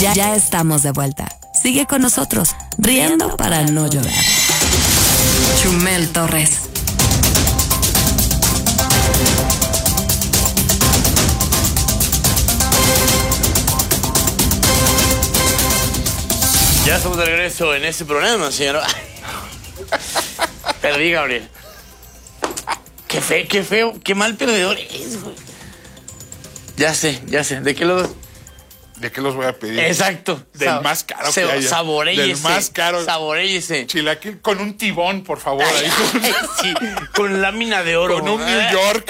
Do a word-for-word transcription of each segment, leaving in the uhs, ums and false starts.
Ya, ya estamos de vuelta. Sigue con nosotros, riendo para no llorar. Chumel Torres. Ya estamos de regreso en este programa, señor. Perdí, Gabriel. Qué feo, qué feo, qué mal perdedor es, güey. Ya sé, ya sé. ¿De qué los...? ¿De qué los voy a pedir? Exacto. Del Sa más caro se, que haya. Saboréyese. Del más caro. Saboréyese. Chilaquil con un tibón, por favor. Ay, ahí. ay, sí, con lámina de oro. Con un New York.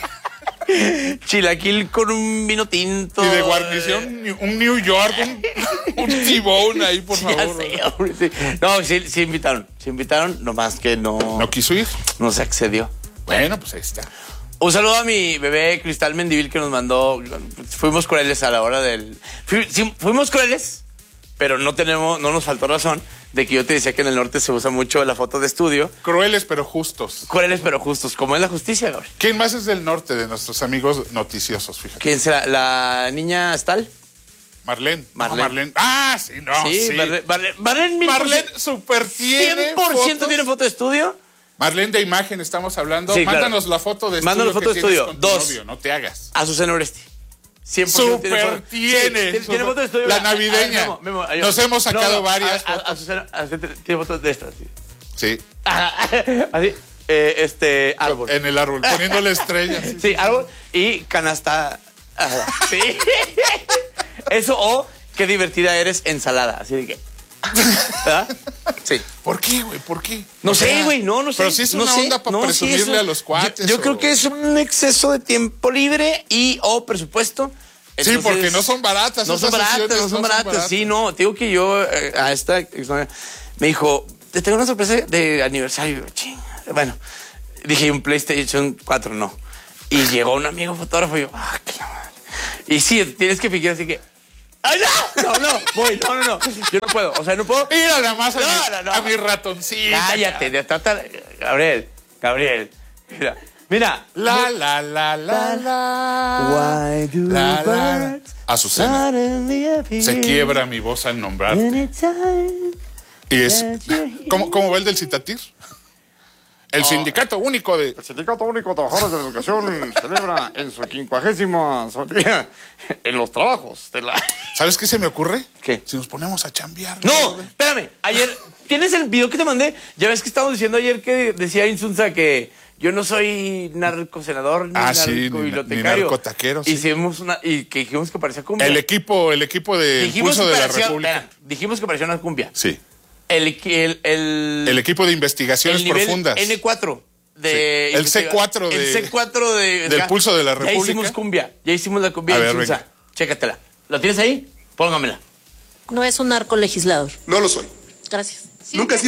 Chilaquil con un vino tinto. Y de guarnición, un New York, un, un tibón ahí, por Sí, favor. ya sé, hombre, sí. No, sí, sí invitaron. Sí invitaron, nomás que no... ¿No quiso ir? No se accedió. Bueno, pues ahí está. Un saludo a mi bebé Cristal Mendivil que nos mandó. Fuimos crueles a la hora del. Fui, sí, fuimos crueles, pero no tenemos, no nos faltó razón de que yo te decía que en el norte se usa mucho la foto de estudio. Crueles pero justos. Crueles pero justos, como es la justicia, Gabriel. ¿Quién más es del norte de nuestros amigos noticiosos? Fíjate. ¿Quién será? ¿La niña Stal? Marlene. Marlene. No, Marlene. Ah, sí, no, sí. sí. Marlene, Marlene, Marlene, Marlene super tiene cien por ciento fotos. tiene foto de estudio. Marlene de imagen, estamos hablando. Sí, Mándanos claro. la foto de estudio. Mándanos foto que de estudio. tienes con tu Dos. novio, no te hagas. Azucena Oresti. cien por ciento Super foto. tiene. Sí, tiene, super, tiene foto de estudio. La A- a- navideña. Memo, Memo, ayúdame. Nos hemos sacado No, no, varias a- a- fotos. Azucena, Azucena tiene fotos de estas. Sí. Sí. Así, eh, este, árbol. En el árbol, poniéndole estrellas. Sí. Sí, árbol y canasta. Ajá, sí. Eso o qué divertida eres, ensalada. Así de que. ¿Verdad? Sí. ¿Por qué, güey? ¿Por qué? No O sé, sea, güey, no, no sé. Pero sí es no una sé, onda para no, sí, presumirle eso- a los cuates. Yo, yo o- creo que es un exceso de tiempo libre y o presupuesto. Sí, Entonces, porque no son baratas. No son esas baratas, sesiones no son baratas. Sí, no. Te digo que yo eh, a esta exnovia me dijo, te tengo una sorpresa de aniversario. Ching. Bueno, dije un PlayStation cuatro, no. Y llegó un amigo fotógrafo y yo, ah, qué la madre. Y sí, tienes que fingir así que, ¡ay, no! No, no, voy, no, no, no. Yo no puedo, o sea, no puedo. Mira nada más a, No, mi, no, no. a mi ratoncito. Cállate, de trata. Gabriel, Gabriel. Mira, mira. La, la, la, la, la. Why do La, la. birds Azucena. suddenly appear Se quiebra mi voz al nombrarte. anytime? Y es. ¿Cómo, cómo va el del Citatir? El sindicato único de. El Sindicato Único de Trabajadores de la Educación celebra en su quincuagésima día en los trabajos de la... ¿Sabes qué se me ocurre? ¿Qué? Si nos ponemos a chambear. No, espérame. Ayer, ¿tienes el video que te mandé? Ya ves que estábamos diciendo ayer que decía Insunza que yo no soy narcosenador ni Ah, sí, ni- narcobibliotecario. ni narcotaquero, sí. Hicimos una, y que dijimos que parecía cumbia. El equipo, el equipo de dijimos Pulso que de la parecía, República. espera, dijimos que parecía una cumbia. Sí. El, el, el, El equipo de investigaciones el nivel profundas. N cuatro. De Sí. El C cuatro de- El C cuatro de... del Pulso de la Ya República. hicimos cumbia. Ya hicimos la cumbia. A ver, Insunza. venga. Chécatela. ¿Lo tienes ahí? Póngamela. No es un narcolegislador. No lo soy. Gracias. Nunca he sido